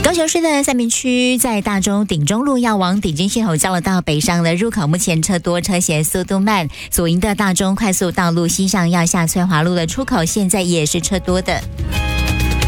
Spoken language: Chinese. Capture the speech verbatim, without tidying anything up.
高雄市的三民区在大中顶中路要往顶金线口交流道北上的入口，目前车多车嫌速度慢。左营的大中快速道路西上要下翠华路的出口，现在也是车多的。